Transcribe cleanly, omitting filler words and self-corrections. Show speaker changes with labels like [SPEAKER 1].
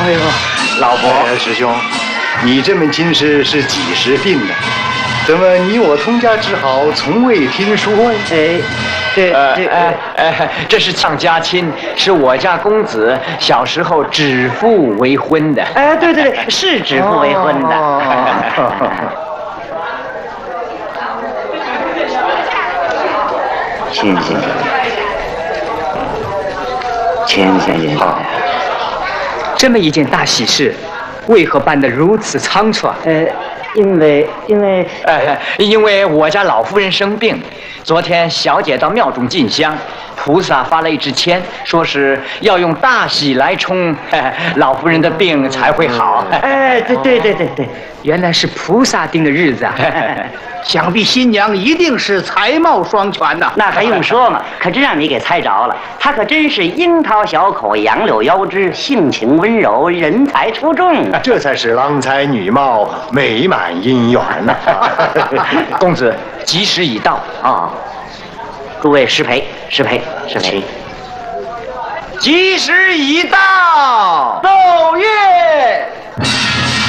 [SPEAKER 1] 哎呦，老伯，
[SPEAKER 2] 师兄，你这门亲事是几时定的？怎么你我通家之好，从未听说呀？
[SPEAKER 1] 这是上家亲，是我家公子小时候指腹为婚的。
[SPEAKER 3] 对，是指腹为婚的。
[SPEAKER 4] 钱先生，钱先生，好。
[SPEAKER 5] 这么一件大喜事，为何办得如此仓促啊？
[SPEAKER 3] 因
[SPEAKER 1] 为我家老夫人生病，昨天小姐到庙中进香，菩萨发了一支签，说是要用大喜来冲，老夫人的病才会好。
[SPEAKER 3] 对，
[SPEAKER 5] 原来是菩萨定的日子啊！
[SPEAKER 6] 想必新娘一定是才貌双全呐。
[SPEAKER 3] 那还用说吗？可真让你给猜着了，她可真是樱桃小口，杨柳腰肢，性情温柔，人才出众。
[SPEAKER 2] 这才是郎才女貌，美满姻缘呐！
[SPEAKER 1] 公子吉时已到
[SPEAKER 3] 啊！诸位失陪。
[SPEAKER 1] 吉时已到，奏乐。